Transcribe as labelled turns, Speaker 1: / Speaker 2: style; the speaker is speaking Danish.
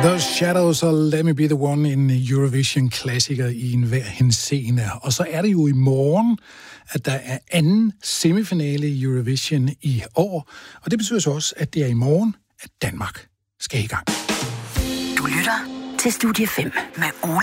Speaker 1: The Shadows og Let Me Be The One, en Eurovision-klassiker i enhver henseende. Og så er det jo i morgen, at der er anden semifinale i Eurovision i år. Og det betyder så også, at det er i morgen, at Danmark skal i gang.
Speaker 2: Du lytter til Studie 5 med Ole